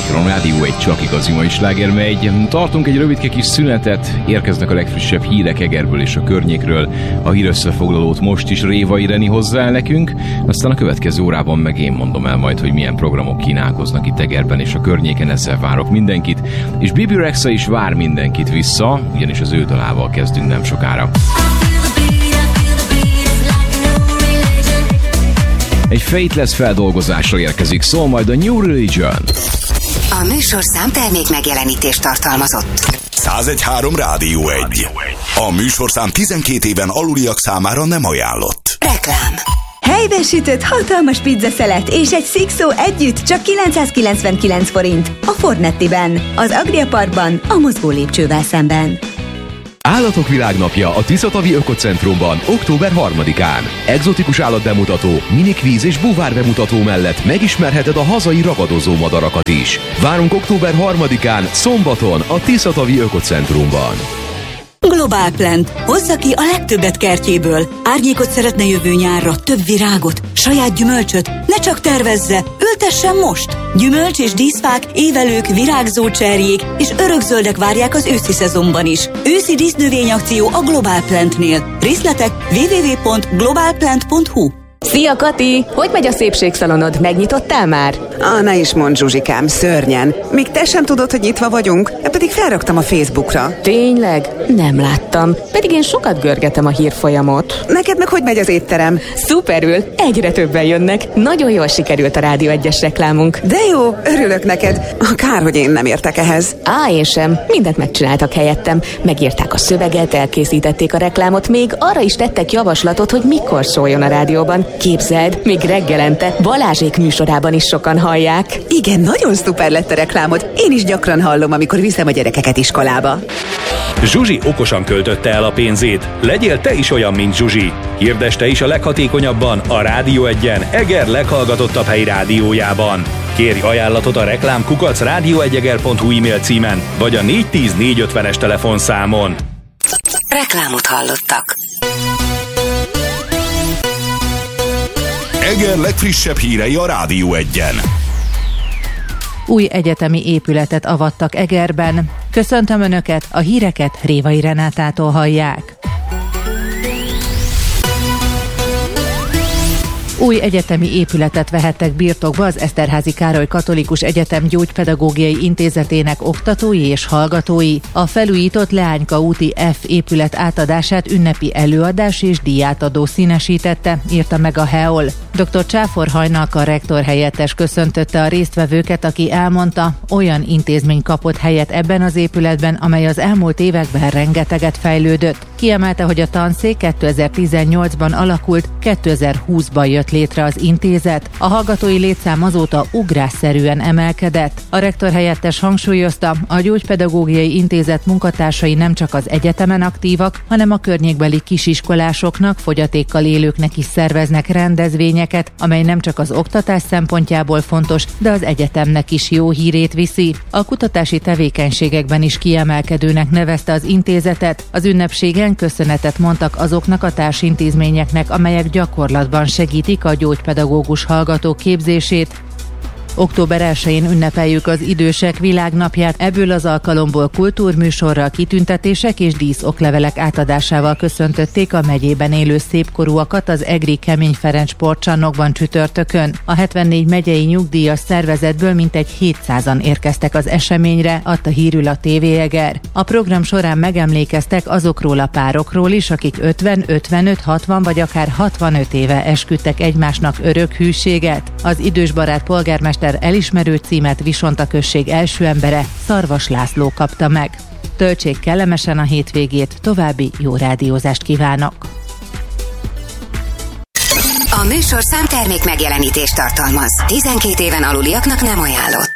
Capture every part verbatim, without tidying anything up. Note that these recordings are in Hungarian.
A Rádió egy csak igazi mai sláger megy. Tartunk egy rövidke kis szünetet, érkeznek a legfrissebb hírek Egerből és a környékről. A hírösszefoglalót most is Révai Reni hozzá el nekünk, aztán a következő órában meg én mondom el majd, hogy milyen programok kínálkoznak itt Egerben és a környéken, ezzel várok mindenkit. És Bibi Rexha is vár mindenkit vissza, ugyanis az ő dalával kezdünk nem sokára. Egy Fateless feldolgozásra érkezik, szól majd a New Religion. A műsorszám termék megjelenítést tartalmazott. száz egy pont három Rádió egy. A műsorszám tizenkét éven aluliak számára nem ajánlott. Reklám. Helyben sütött hatalmas pizzaszelet és egy szikszó együtt csak kilencszázkilencvenkilenc forint. A Fornettiben, az Agria Parkban, a mozgó lépcsővel szemben. Állatok világnapja a Tiszatavi Ökocentrumban október harmadikán. Egzotikus állatbemutató, minikvíz és búvár bemutató mellett megismerheted a hazai ragadozó madarakat is. Várunk október harmadikán, szombaton a Tiszatavi Ökocentrumban. Global Plant. Hozza ki a legtöbbet kertjéből. Árnyékot szeretne jövő nyárra, több virágot, saját gyümölcsöt. Ne csak tervezze, ültessen most! Gyümölcs és díszfák, évelők, virágzó cserjék és örökzöldek várják az őszi szezonban is. Őszi dísznövényakció a Global Plantnél. Részletek double-u double-u double-u pont global plant pont hu. Szia, Kati! Hogy megy a szépségszalonod? Megnyitottál már? Ah, ne is mondd, Zsuzsikám, szörnyen. Még te sem tudod, hogy nyitva vagyunk, pedig felraktam a Facebookra. Tényleg? Nem láttam. Pedig én sokat görgetem a hírfolyamot. Neked meg hogy megy az étterem? Szuperül! Egyre többen jönnek. Nagyon jól sikerült a Rádió egyes reklámunk. De jó, örülök neked. Kár, hogy én nem értek ehhez. Á, én sem. Mindent megcsináltak helyettem. Megírták a szöveget, elkészítették a reklámot, még arra is tettek javaslatot, hogy mikor szóljon a rádióban. Képzeld, még reggelente Balázsék műsorában is sokan hallják. Igen, nagyon szuper lett a reklámod. Én is gyakran hallom, amikor viszem a gyerekeket iskolába. Zsuzsi okosan költötte el a pénzét. Legyél te is olyan, mint Zsuzsi. Hirdess te is a leghatékonyabban a Rádió egyen Eger leghallgatottabb helyi rádiójában. Kérj ajánlatot a reklám kukac rádió egy eger pont hu e-mail címen, vagy a négy tíz négy ötvenes telefonszámon. Reklámot hallottak. Eger legfrissebb hírei a Rádió egyen. Új egyetemi épületet avattak Egerben. Köszöntöm Önöket, a híreket Révai Renátától hallják. Új egyetemi épületet vehettek birtokba az Eszterházy Károly Katolikus Egyetem Gyógypedagógiai Intézetének oktatói és hallgatói. A felújított Leányka úti F épület átadását ünnepi előadás és díjátadó színesítette, írta meg a hé e o el. doktor Csáfor Hajnalka rektor helyettes köszöntötte a résztvevőket, aki elmondta, olyan intézmény kapott helyet ebben az épületben, amely az elmúlt években rengeteget fejlődött. Kiemelte, hogy a tanszék kétezer-tizennyolcban alakult, kétezer-húszban jött létre az intézet. A hallgatói létszám azóta ugrásszerűen emelkedett. A rektor helyettes hangsúlyozta, a Gyógypedagógiai Intézet munkatársai nem csak az egyetemen aktívak, hanem a környékbeli kisiskolásoknak, fogyatékkal élőknek is szerveznek rendezvényeket, amely nem csak az oktatás szempontjából fontos, de az egyetemnek is jó hírét viszi. A kutatási tevékenységekben is kiemelkedőnek nevezte az intézetet. Az ünnepségen köszönetet mondtak azoknak a társintézményeknek, amelyek gyakorlatban segítik a gyógypedagógus hallgatók képzését. október elsején ünnepeljük az Idősek Világnapját, ebből az alkalomból kultúrműsorral, kitüntetések és díszoklevelek átadásával köszöntötték a megyében élő szépkorúakat az egri Kemény Ferenc sportcsarnokban csütörtökön. A hetvennégy megyei nyugdíjas szervezetből mintegy hétszázan érkeztek az eseményre, adta hírül a té vé Eger. A program során megemlékeztek azokról a párokról is, akik ötven, ötvenöt, hatvan vagy akár hatvanöt éve esküdtek egymásnak örök hűséget. Az idősbarát polgármester elismerő címet Visonta község első embere, Szarvas László kapta meg. Töltsék kellemesen a hétvégét, további jó rádiózást kívánok! A műsorszám termék megjelenítést tartalmaz. tizenkét éven aluliaknak nem ajánlott.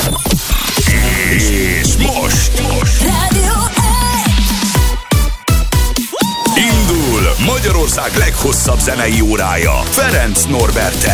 És most, most. Rádió Indul Magyarország leghosszabb zenei órája Ferenc Norberttel.